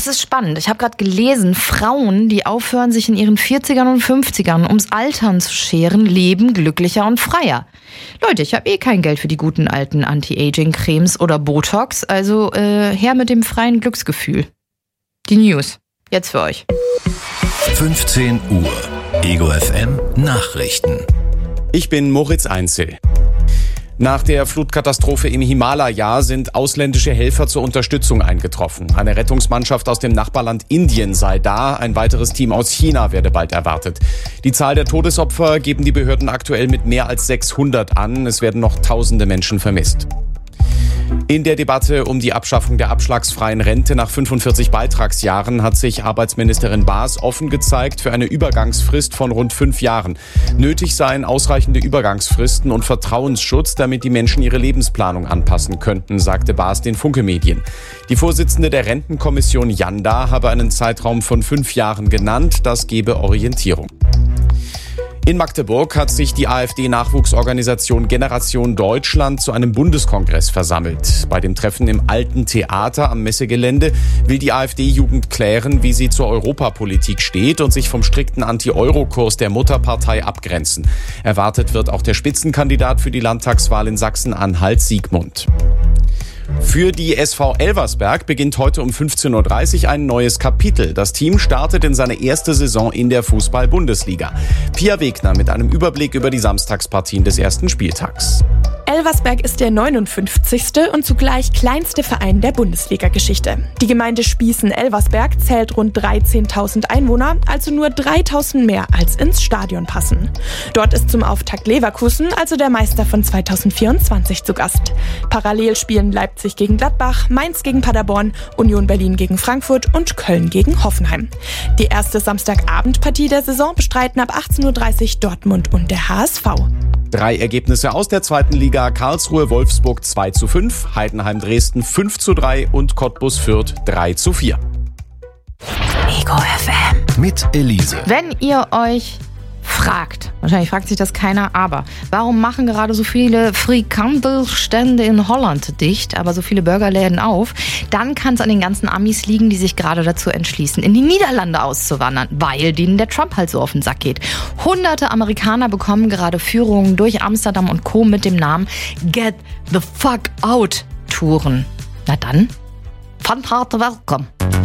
ist spannend. Ich habe gerade gelesen, Frauen, die aufhören, sich in ihren 40ern und 50ern ums Altern zu scheren, leben glücklicher und freier. Leute, ich habe kein Geld für die guten alten Anti-Aging-Cremes oder Botox, also her mit dem freien Glücksgefühl. Die News, jetzt für euch. 15 Uhr, Ego FM Nachrichten. Ich bin Moritz Einzel. Nach der Flutkatastrophe im Himalaya sind ausländische Helfer zur Unterstützung eingetroffen. Eine Rettungsmannschaft aus dem Nachbarland Indien sei da, ein weiteres Team aus China werde bald erwartet. Die Zahl der Todesopfer geben die Behörden aktuell mit mehr als 600 an. Es werden noch tausende Menschen vermisst. In der Debatte um die Abschaffung der abschlagsfreien Rente nach 45 Beitragsjahren hat sich Arbeitsministerin Baas offen gezeigt für eine Übergangsfrist von rund 5 Jahren. Nötig seien ausreichende Übergangsfristen und Vertrauensschutz, damit die Menschen ihre Lebensplanung anpassen könnten, sagte Baas den Funke Medien. Die Vorsitzende der Rentenkommission Janda habe einen Zeitraum von 5 Jahren genannt, das gebe Orientierung. In Magdeburg hat sich die AfD-Nachwuchsorganisation Generation Deutschland zu einem Bundeskongress versammelt. Bei dem Treffen im Alten Theater am Messegelände will die AfD-Jugend klären, wie sie zur Europapolitik steht und sich vom strikten Anti-Euro-Kurs der Mutterpartei abgrenzen. Erwartet wird auch der Spitzenkandidat für die Landtagswahl in Sachsen-Anhalt, Siegmund. Für die SV Elversberg beginnt heute um 15.30 Uhr ein neues Kapitel. Das Team startet in seine erste Saison in der Fußball-Bundesliga. Pia Wegner mit einem Überblick über die Samstagspartien des ersten Spieltags. Elversberg ist der 59. und zugleich kleinste Verein der Bundesliga-Geschichte. Die Gemeinde Spießen-Elversberg zählt rund 13.000 Einwohner, also nur 3.000 mehr als ins Stadion passen. Dort ist zum Auftakt Leverkusen, also der Meister von 2024, zu Gast. Parallel spielen Leipzig gegen Gladbach, Mainz gegen Paderborn, Union Berlin gegen Frankfurt und Köln gegen Hoffenheim. Die erste Samstagabendpartie der Saison bestreiten ab 18.30 Uhr Dortmund und der HSV. 3 Ergebnisse aus der zweiten Liga: Karlsruhe-Wolfsburg 2:5, Heidenheim-Dresden 5:3 und Cottbus-Fürth 3:4. Ego FM. Mit Elise. Wenn ihr euch fragt, wahrscheinlich fragt sich das keiner, aber warum machen gerade so viele Frikandelstände in Holland dicht, aber so viele Burgerläden auf, dann kann es an den ganzen Amis liegen, die sich gerade dazu entschließen, in die Niederlande auszuwandern, weil denen der Trump halt so auf den Sack geht. Hunderte Amerikaner bekommen gerade Führungen durch Amsterdam und Co. mit dem Namen Get the Fuck Out Touren. Na dann, von harte Welcome.